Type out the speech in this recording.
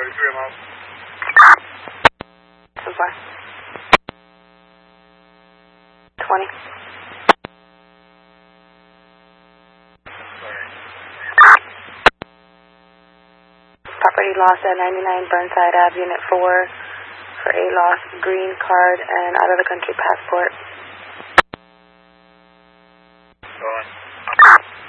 43 I'm out. So far. 20. Property lost at 99 Burnside Ave, Unit 4 for a lost green card and out of the country passport.